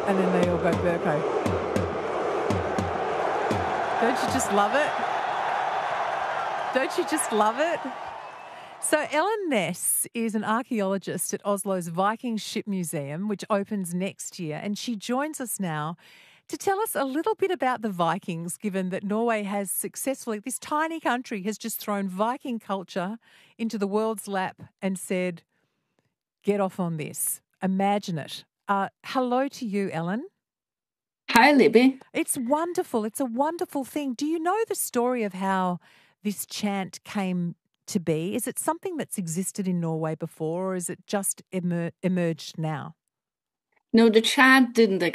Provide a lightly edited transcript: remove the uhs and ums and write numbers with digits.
And then they all go Burko. Don't you just love it? Don't you just love it? So Ellen Ness is an archaeologist at Oslo's Viking Ship Museum, which opens next year, and she joins us now to tell us a little bit about the Vikings, given that Norway has successfully, this tiny country has just thrown Viking culture into the world's lap and said, get off on this. Imagine it. Hello to you, Ellen. Hi, Libby. It's wonderful. It's a wonderful thing. Do you know the story of how this chant came to be? Is it something that's existed in Norway before, or is it just emerged now? No, the chant didn't